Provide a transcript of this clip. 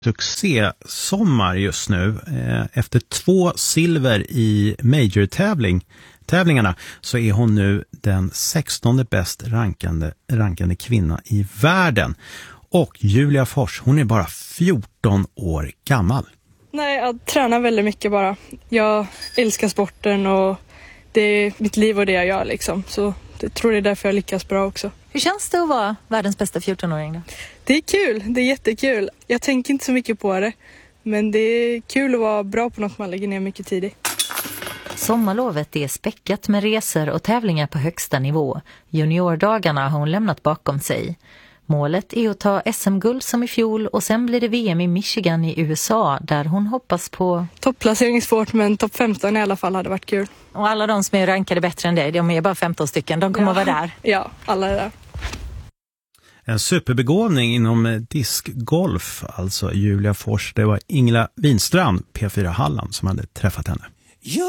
succésommar just nu. Efter 2 silver i major-tävlingarna så är hon nu den 16:e bäst rankande kvinna i världen. Och Julia Fors, hon är bara 14 år gammal. Nej, jag tränar väldigt mycket bara. Jag älskar sporten och det är mitt liv och det jag gör liksom. Så jag tror det är därför jag lyckas bra också. Hur känns det att vara världens bästa 14-åring då? Det är kul, det är jättekul. Jag tänker inte så mycket på det. Men det är kul att vara bra på något man lägger ner mycket tid i. Sommarlovet är späckat med resor och tävlingar på högsta nivå. Juniordagarna har hon lämnat bakom sig. Målet är att ta SM-guld som i fjol och sen blir det VM i Michigan i USA där hon hoppas på... Topplacering är svårt men topp 15 i alla fall hade varit kul. Och alla de som är rankade bättre än dig, de är bara 15 stycken, de kommer att vara där. Ja, alla är där. En superbegåvning inom diskgolf, alltså Julia Fors. Det var Ingela Winstrand, P4 Halland, som hade träffat henne.